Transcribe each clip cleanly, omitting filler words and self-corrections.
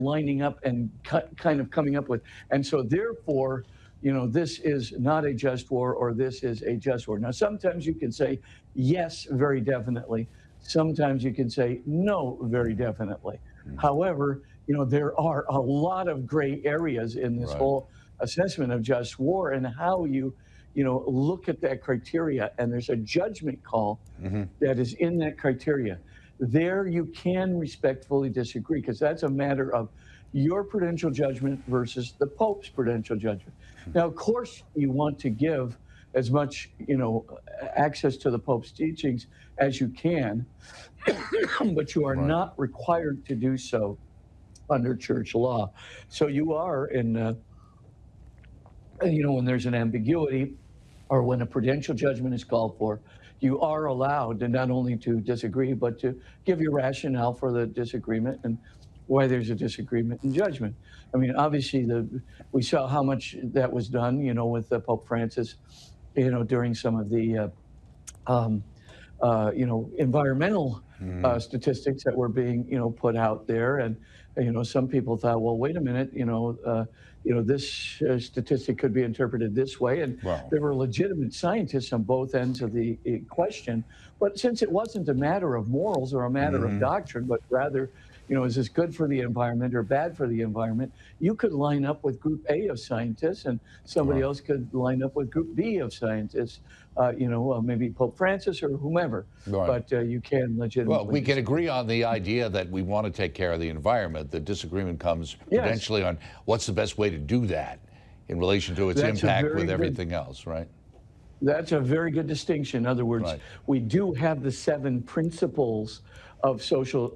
lining up and kind of coming up with. And so therefore, this is not a just war or this is a just war. Now, sometimes you can say yes, very definitely. Sometimes you can say no, very definitely. Mhm. However, there are a lot of gray areas in this Right. whole assessment of just war and how you look at that criteria. And there's a judgment call Mhm. that is in that criteria. There you can respectfully disagree because that's a matter of your prudential judgment versus the Pope's prudential judgment. Now, of course, you want to give as much, access to the Pope's teachings as you can, but you are Right. not required to do so under church law. So you are in, when there's an ambiguity or when a prudential judgment is called for, you are allowed to not only to disagree, but to give your rationale for the disagreement and why there's a disagreement in judgment. I mean, obviously, we saw how much that was done, with Pope Francis, during some of the um, environmental Mhm. statistics that were being, put out there. And, some people thought, well, wait a minute, this statistic could be interpreted this way. And Well, there were legitimate scientists on both ends of the question. But since it wasn't a matter of morals or a matter of mhm. doctrine, but rather, is this good for the environment or bad for the environment? You could line up with group A of scientists and somebody Right. else could line up with group B of scientists, maybe Pope Francis or whomever, Right. but you can Well, legitimately we can disagree. agree on the idea that we want to take care of the environment. The disagreement comes Yes, potentially on what's the best way to do that in relation to its that's a impact very with good everything else, right? That's a very good distinction. In other words, Right. we do have the 7 principles of social,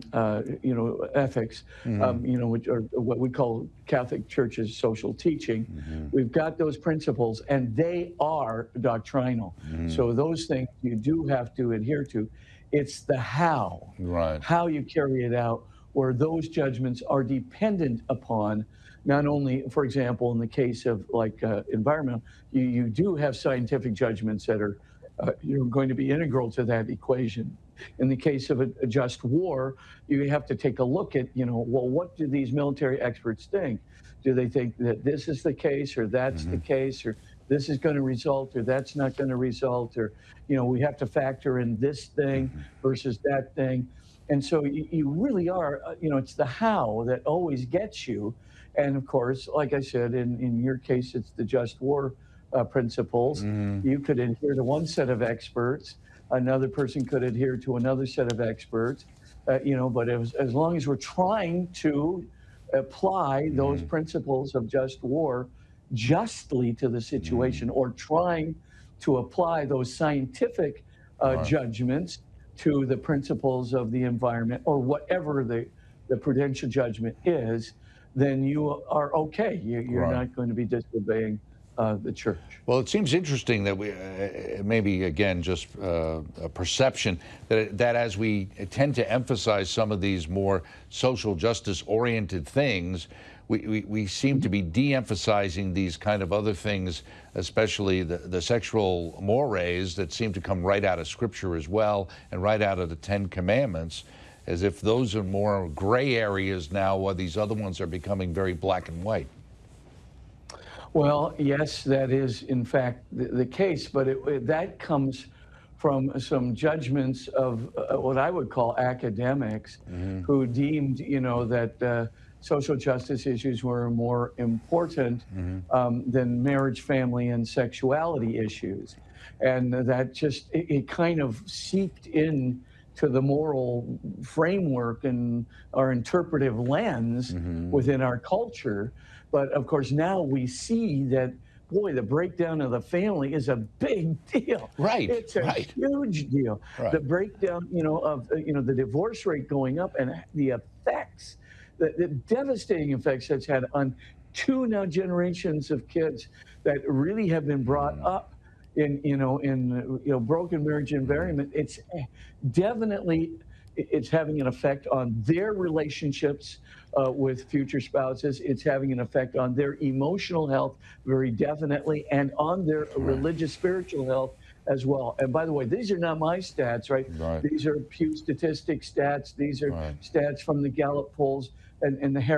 ethics, Mhm. which are what we call Catholic Church's social teaching. Mhm. We've got those principles, and they are doctrinal. Mhm. So those things you do have to adhere to. It's the Right. how you carry it out, where those judgments are dependent upon not only, for example, in the case of like environmental, you do have scientific judgments that are going to be integral to that equation. In the case of a just war, you have to take a look at, well, what do these military experts think? Do they think that this is the case or that's the Mhm. case or this is going to result or that's not going to result or, we have to factor in this thing Mhm. versus that thing. And so you really are, it's the how that always gets you. And of course, like I said, in your case, it's the just war principles. Mhm. You could adhere to one set of experts, another person could adhere to another set of experts, but as long as we're trying to apply those Mhm. principles of just war justly to the situation Mhm. or trying to apply those scientific Right. judgments to the principles of the environment or whatever the prudential judgment is, then you are okay. You're Right. not going to be disobeying the church. Well, it seems interesting that we maybe again just a perception that as we tend to emphasize some of these more social justice oriented things, we seem to be de-emphasizing these kind of other things, especially the sexual mores that seem to come right out of Scripture as well and right out of the Ten Commandments, as if those are more gray areas now, while these other ones are becoming very black and white. Well, yes, that is in fact the case, but that comes from some judgments of what I would call academics Hmm. who deemed, that social justice issues were more important Hmm. than marriage, family, and sexuality issues. And that just, it kind of seeped in to the moral framework and our interpretive lens Hmm. within our culture. But of course, now we see that, boy, the breakdown of the family is a big deal. Right, It's a right, huge deal. The right. breakdown, of, the divorce rate going up and the effects, the devastating effects that's had on two now generations of kids that really have been brought Mm, up in broken marriage mm, environment. It's definitely it's having an effect on their relationships with future spouses. It's having an effect on their emotional health, very definitely, and on their right, religious, spiritual health as well. And by the way, these are not my stats, right? right, These are Pew Statistics stats. These are right. stats from the Gallup polls and the